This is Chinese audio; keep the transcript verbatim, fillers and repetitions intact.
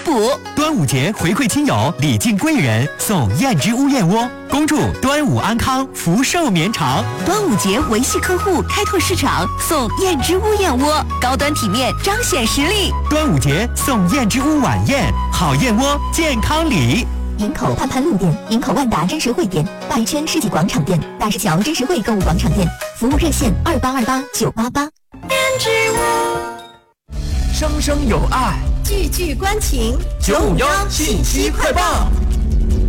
补。 端午节回馈亲友，礼敬贵人，送燕之屋燕窝，恭祝端午安康，福寿绵长。 端午节维系客户，开拓市场，送燕之屋燕窝，高端体面，彰显实力。 端午节送燕之屋晚宴，好燕窝健康礼。 营口盼盼路店、营口万达真实汇店、大一圈世纪广场店、大石桥真实汇购物广场店，服务热线二八二八九八八。 燕之屋， 生生有爱， 句句关情。 九五幺信息快报。